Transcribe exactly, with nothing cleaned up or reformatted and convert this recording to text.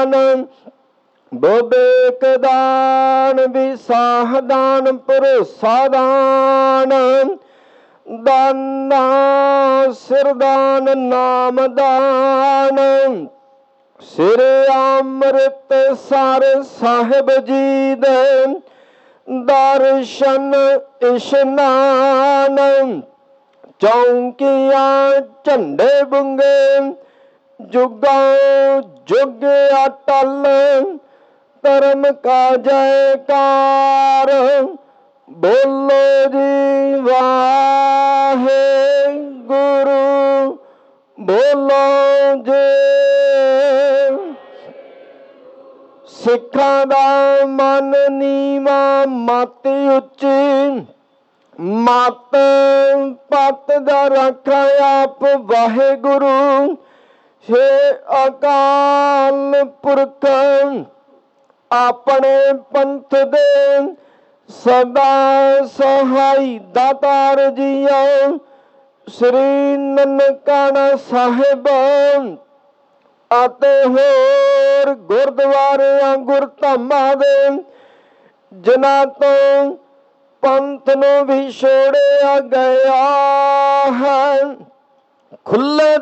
ਦਾਨ, ਵਿਵੇਕ ਦਾਨ, ਵਿਸਾਹ ਦਾਨ, ਭਰੋਸਾ ਦਾਨ, ਦਾਨਾ ਸਿਰ ਦਾਨ, ਨਾਮ ਦਾਨ, ਸਿਰ ਅੰਮ੍ਰਿਤਸਰ ਸਾਹਿਬ ਜੀ ਦੇ ਦਰਸ਼ਨ ਇਸ਼ਨਾਨ, ਚੌਂਕੀਆਂ ਝੰਡੇ ਬੁੰਗੇ ਜੁਗਾਂ ਜੁਗ ਅਟਲ, ਧਰਮ ਕਾ ਜੈਕਾਰ, ਬੋਲੋ ਜੀ ਵਾਹਿਗੁਰੂ, ਬੋਲੋ ਜੀ। ਸਿੱਖਾਂ ਦਾ ਮਨ ਨੀਵਾਂ, ਮਤ ਉੱਚੀ, ਮਤ ਪਤ ਦਾ ਰਾਖਾ ਆਪ ਵਾਹਿਗੁਰੂ। ਹੇ ਅਕਾਲ ਪੁਰਖ, ਆਪਣੇ ਪੰਥ ਦੇ ਸਦਾ ਸਹਾਈ ਦਾਤਾਰ ਜੀਓ। ਸ੍ਰੀ ਨਨਕਾਣਾ ਸਾਹਿਬ ਅਤੇ ਹੋਰ ਗੁਰਦੁਆਰਿਆਂ ਗੁਰਧਾਮਾਂ ਦੇ ਜਿਨ੍ਹਾਂ ਤੋਂ ਪੰਥ ਨੂੰ ਵਿਛੋੜਿਆ ਗਿਆ ਹੈ, ਖੁੱਲੇ